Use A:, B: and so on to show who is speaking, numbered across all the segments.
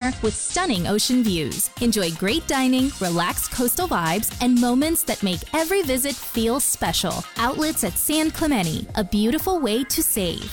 A: Center with stunning ocean views. Enjoy great dining, relaxed coastal vibes, and moments that make every visit feel special. Outlets at San Clemente, a beautiful way to save.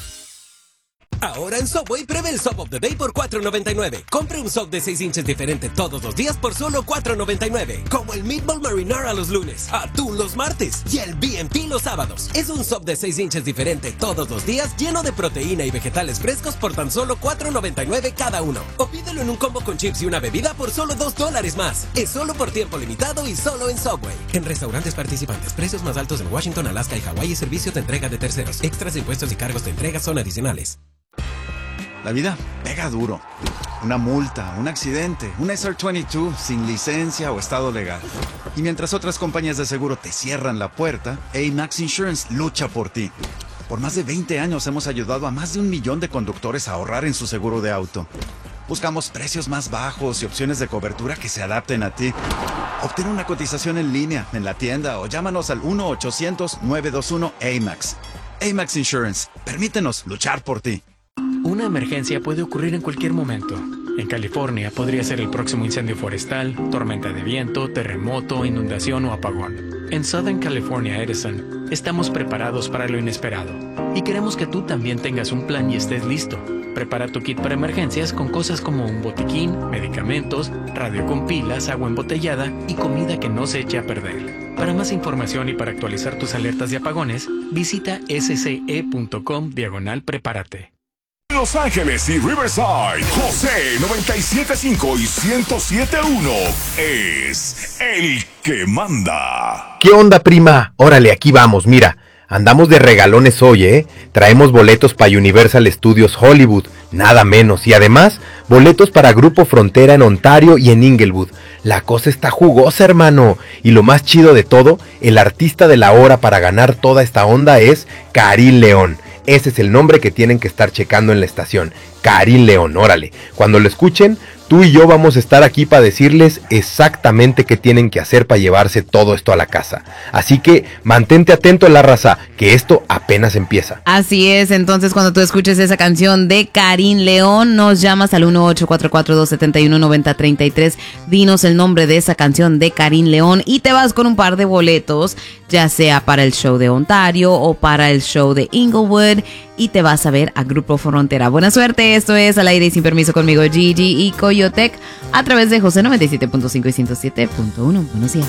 B: Ahora en Subway prevé el Sub of the Day por $4.99. Compre un sub de 6 inches diferente todos los días por solo $4.99. Como el Meatball Marinara los lunes, atún los martes y el BMT los sábados. Es un sub de 6 inches diferente todos los días, lleno de proteína y vegetales frescos por tan solo $4.99 cada uno. O pídelo en un combo con chips y una bebida por solo $2 más. Es solo por tiempo limitado y solo en Subway. En restaurantes participantes, precios más altos en Washington, Alaska y Hawái y servicio de entrega de terceros. Extras de impuestos y cargos de entrega son adicionales.
C: La vida pega duro. Una multa, un accidente, un SR22 sin licencia o estado legal. Y mientras otras compañías de seguro te cierran la puerta, AMAX Insurance lucha por ti. Por más de 20 años hemos ayudado a más de 1 millón de conductores a ahorrar en su seguro de auto. Buscamos precios más bajos y opciones de cobertura que se adapten a ti. Obtén una cotización en línea, en la tienda o llámanos al 1-800-921-AMAX. AMAX Insurance. Permítenos luchar por ti.
D: Una emergencia puede ocurrir en cualquier momento. En California podría ser el próximo incendio forestal, tormenta de viento, terremoto, inundación o apagón. En Southern California Edison, estamos preparados para lo inesperado. Y queremos que tú también tengas un plan y estés listo. Prepara tu kit para emergencias con cosas como un botiquín, medicamentos, radio con pilas, agua embotellada y comida que no se eche a perder. Para más información y para actualizar tus alertas de apagones, visita sce.com/prepárate.
E: Los Ángeles y Riverside, José 97.5 y 107.1 es el que manda.
F: ¿Qué onda, prima? Órale, aquí vamos, mira. Andamos de regalones hoy, ¿eh? Traemos boletos para Universal Studios Hollywood, nada menos. Y además, boletos para Grupo Frontera en Ontario y en Inglewood. La cosa está jugosa, hermano. Y lo más chido de todo, el artista de la hora para ganar toda esta onda es Karim León. Ese es el nombre que tienen que estar checando en la estación. Karim León, órale. Cuando lo escuchen, tú y yo vamos a estar aquí para decirles exactamente qué tienen que hacer para llevarse todo esto a la casa. Así que mantente atento a la raza, que esto apenas empieza.
G: Así es, entonces cuando tú escuches esa canción de Karim León, nos llamas al 1-844-271-9033. Dinos el nombre de esa canción de Karim León y te vas con un par de boletos, ya sea para el show de Ontario o para el show de Inglewood, y te vas a ver a Grupo Frontera. Buena suerte, esto es Al Aire y Sin Permiso conmigo, Gigi y Coyotec, a través de José 97.5 y 107.1. Buenos días.